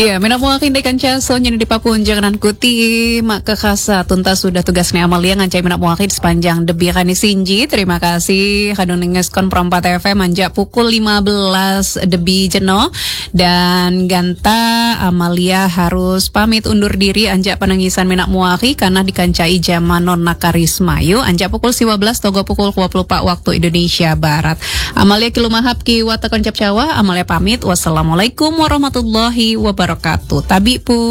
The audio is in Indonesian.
Iya, mina muakin dekan caso nyani di papunjang nan kuti mak kekasa tuntas sudah tugasnya Amalia ngancai mina muakin sepanjang debi kani sinji. Terima kasih kadung ningeskon perempat FM anja pukul 15 debi jeno dan ganta Amalia harus pamit undur diri anja penangisan mina muaki karena dikancai zaman non nakarisma. Yuk anja pukul 15 togo pukul 24 waktu Indonesia Barat. Amalia kilumahap ki wata koncap cawa. Amalia pamit. Wassalamualaikum warahmatullahi wabarakatuh. Tabi pu.